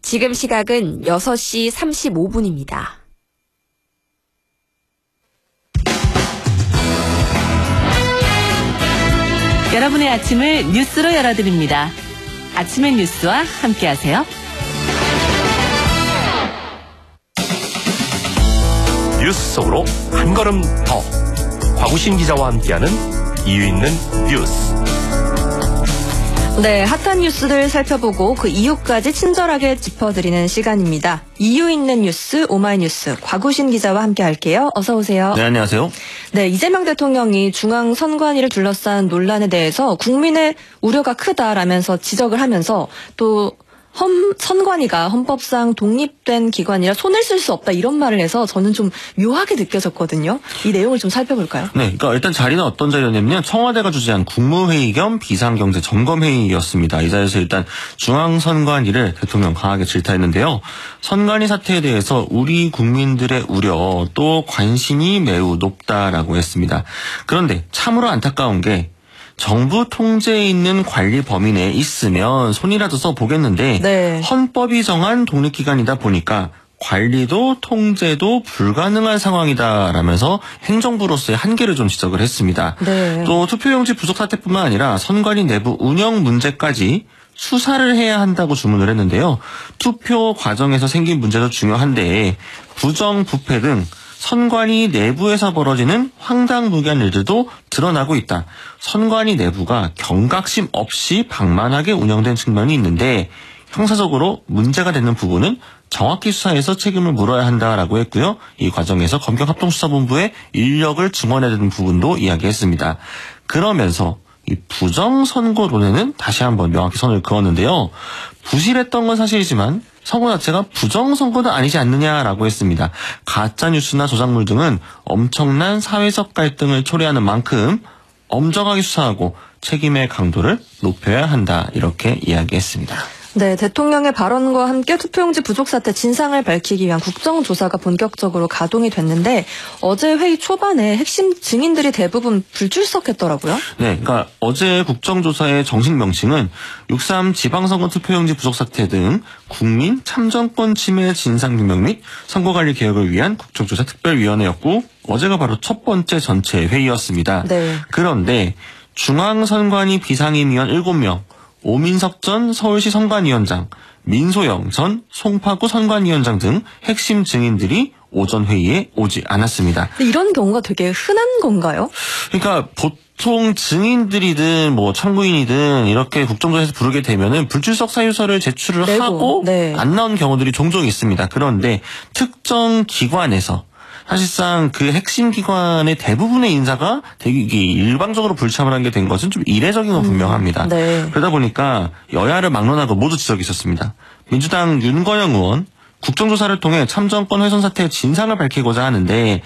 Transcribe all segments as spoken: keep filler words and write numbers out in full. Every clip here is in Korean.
지금 시각은 여섯 시 삼십오 분입니다. 여러분의 아침을 뉴스로 열어드립니다. 아침의 뉴스와 함께하세요. 뉴스 속으로 한 걸음 더. 곽우신 기자와 함께하는 이유 있는 뉴스. 네, 핫한 뉴스들 살펴보고 그 이유까지 친절하게 짚어드리는 시간입니다. 이유 있는 뉴스, 오마이뉴스 곽우신 기자와 함께할게요. 어서 오세요. 네, 안녕하세요. 네, 이재명 대통령이 중앙선관위를 둘러싼 논란에 대해서 국민의 우려가 크다라면서 지적을 하면서 또 헌, 선관위가 헌법상 독립된 기관이라 손을 쓸 수 없다 이런 말을 해서 저는 좀 묘하게 느껴졌거든요. 이 내용을 좀 살펴볼까요? 네, 그러니까 일단 자리는 어떤 자리였냐면 청와대가 주재한 국무회의 겸 비상경제점검회의였습니다. 이 자리에서 일단 중앙선관위를 대통령 강하게 질타했는데요. 선관위 사태에 대해서 우리 국민들의 우려 또 관심이 매우 높다라고 했습니다. 그런데 참으로 안타까운 게 정부 통제에 있는 관리 범위 내에 있으면 손이라도 써보겠는데 네. 헌법이 정한 독립기관이다 보니까 관리도 통제도 불가능한 상황이다라면서 행정부로서의 한계를 좀 지적을 했습니다. 네. 또 투표용지 부족 사태뿐만 아니라 선관위 내부 운영 문제까지 수사를 해야 한다고 주문을 했는데요. 투표 과정에서 생긴 문제도 중요한데 부정부패 등 선관위 내부에서 벌어지는 황당무계한 일들도 드러나고 있다. 선관위 내부가 경각심 없이 방만하게 운영된 측면이 있는데 형사적으로 문제가 되는 부분은 정확히 수사해서 책임을 물어야 한다라고 했고요. 이 과정에서 검경합동수사본부의 인력을 증원해야 되는 부분도 이야기했습니다. 그러면서 이 부정선거론에는 다시 한번 명확히 선을 그었는데요. 부실했던 건 사실이지만 선거 자체가 부정선거도 아니지 않느냐라고 했습니다. 가짜뉴스나 조작물 등은 엄청난 사회적 갈등을 초래하는 만큼 엄정하게 수사하고 책임의 강도를 높여야 한다 이렇게 이야기했습니다. 네, 대통령의 발언과 함께 투표용지 부족 사태 진상을 밝히기 위한 국정조사가 본격적으로 가동이 됐는데 어제 회의 초반에 핵심 증인들이 대부분 불출석했더라고요. 네, 그러니까 어제 국정조사의 정식 명칭은 육삼 지방선거 투표용지 부족 사태 등 국민 참정권 침해 진상규명 및 선거관리 개혁을 위한 국정조사 특별위원회였고 어제가 바로 첫 번째 전체 회의였습니다. 네. 그런데 중앙선관위 비상임위원 일곱 명, 오민석 전 서울시 선관위원장, 민소영 전 송파구 선관위원장 등 핵심 증인들이 오전 회의에 오지 않았습니다. 근데 이런 경우가 되게 흔한 건가요? 그러니까 보통 증인들이든 뭐 참고인이든 이렇게 국정조사에서 부르게 되면은 불출석 사유서를 제출을 내고, 하고 네. 안 나온 경우들이 종종 있습니다. 그런데 특정 기관에서 사실상 그 핵심 기관의 대부분의 인사가 되게 일방적으로 불참을 한 게 된 것은 좀 이례적인 건 분명합니다. 음, 네. 그러다 보니까 여야를 막론하고 모두 지적이 있었습니다. 민주당 윤거영 의원 국정조사를 통해 참정권 훼손 사태의 진상을 밝히고자 하는데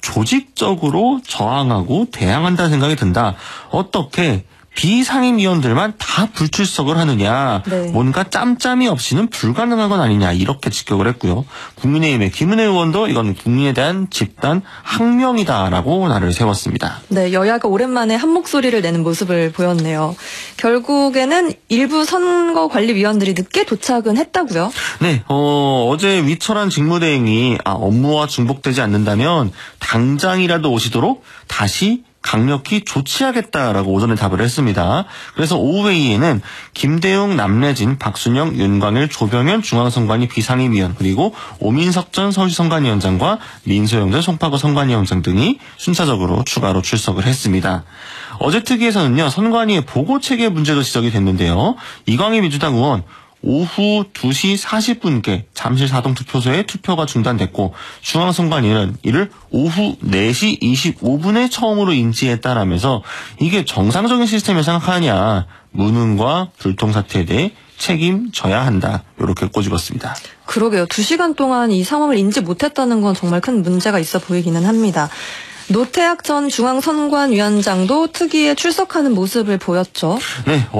조직적으로 저항하고 대항한다는 생각이 든다. 어떻게 비상임위원들만 다 불출석을 하느냐. 네. 뭔가 짬짬이 없이는 불가능한 건 아니냐. 이렇게 직격을 했고요. 국민의힘의 김은혜 의원도 이건 국민에 대한 집단 항명이다라고 날을 세웠습니다. 네, 여야가 오랜만에 한 목소리를 내는 모습을 보였네요. 결국에는 일부 선거관리위원들이 늦게 도착은 했다고요? 네, 어, 어제 위철한 직무대행이 아, 업무와 중복되지 않는다면 당장이라도 오시도록 다시 강력히 조치하겠다라고 오전에 답을 했습니다. 그래서 오후 회의에는 김대웅, 남래진, 박순영, 윤광일, 조병현 중앙선관위 비상임위원 그리고 오민석 전 서울시 선관위원장과 민소영 전 송파구 선관위원장 등이 순차적으로 추가로 출석을 했습니다. 어제 특위에서는요. 선관위의 보고체계 문제도 지적이 됐는데요. 이광희 민주당 의원 오후 두 시 사십 분께 잠실 사동 투표소에 투표가 중단됐고 중앙선관위는 이를 오후 네 시 이십오 분에 처음으로 인지했다라면서 이게 정상적인 시스템을 생각하느냐 무능과 불통 사태에 대해 책임져야 한다 이렇게 꼬집었습니다. 그러게요. 두 시간 동안 이 상황을 인지 못했다는 건 정말 큰 문제가 있어 보이기는 합니다. 노태학 전 중앙선관위원장도 특위에 출석하는 모습을 보였죠. 네.